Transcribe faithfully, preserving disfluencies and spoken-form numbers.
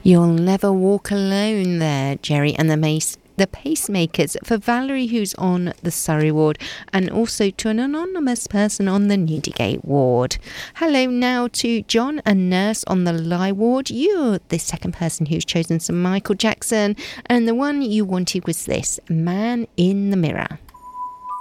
You'll Never Walk Alone there, Jerry and the Mace. The Pacemakers for Valerie, who's on the Surrey ward, and also to an anonymous person on the Newdigate ward. Hello now to John, a nurse on the Lye ward. You're the second person who's chosen some Michael Jackson, and the one you wanted was this, Man in the Mirror.